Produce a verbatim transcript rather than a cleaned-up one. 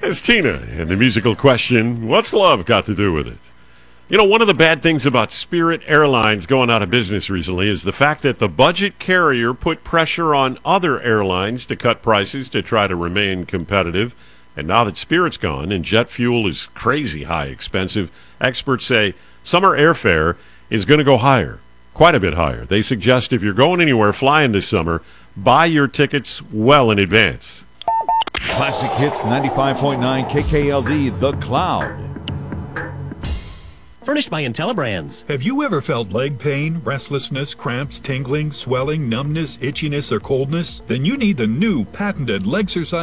It's Tina, and the musical question, what's love got to do with it? You know, one of the bad things about Spirit Airlines going out of business recently is the fact that the budget carrier put pressure on other airlines to cut prices to try to remain competitive. And now that Spirit's gone and jet fuel is crazy high expensive, experts say summer airfare is going to go higher, quite a bit higher. They suggest if you're going anywhere flying this summer, buy your tickets well in advance. Classic Hits ninety-five point nine K K L D, The Cloud. Furnished by IntelliBrands. Have you ever felt leg pain, restlessness, cramps, tingling, swelling, numbness, itchiness, or coldness? Then you need the new patented Legsercise